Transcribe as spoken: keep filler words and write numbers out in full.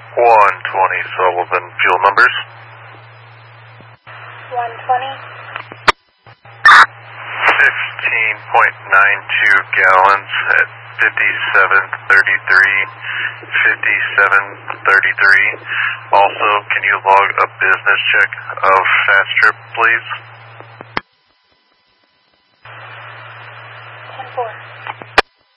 one twenty Sullivan, fuel numbers. one twenty. fifteen point nine two gallons at fifty-seven thirty-three, fifty-seven thirty-three. Also, can you log a business check of Fast Trip, please? ten four.